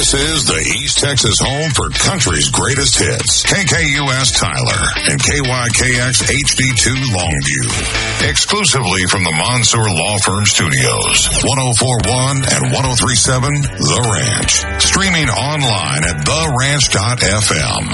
This is the East Texas home for country's greatest hits. KKUS Tyler and KYKX HD2 Longview. Exclusively from the Mansour Law Firm Studios. 104.1 and 103.7 The Ranch. Streaming online at theranch.fm.